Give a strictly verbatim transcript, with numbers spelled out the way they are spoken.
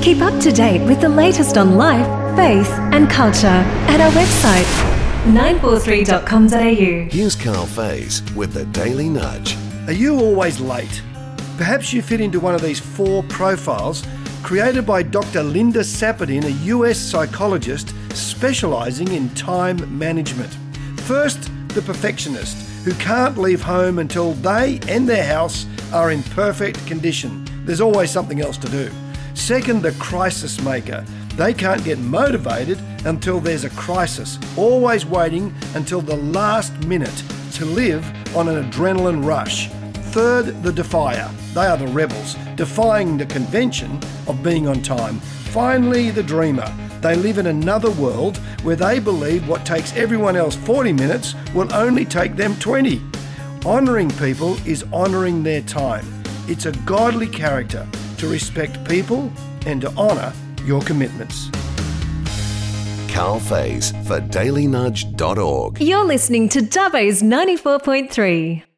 Keep up to date with the latest on life, faith and culture at our website, nine four three dot com dot a u. Here's Carl Faze with the Daily Nudge. Are you always late? Perhaps you fit into one of these four profiles created by Doctor Linda Sapodin, a U S psychologist specialising in time management. First, the perfectionist, who can't leave home until they and their house are in perfect condition. There's always something else to do. Second, the crisis maker. They can't get motivated until there's a crisis, always waiting until the last minute to live on an adrenaline rush. Third, the defier. They are the rebels, defying the convention of being on time. Finally, the dreamer. They live in another world where they believe what takes everyone else forty minutes will only take them twenty. Honouring people is honouring their time. It's a godly character to respect people and to honour your commitments. Carl Faze for daily nudge dot org. You're listening to Dubbo's ninety-four point three.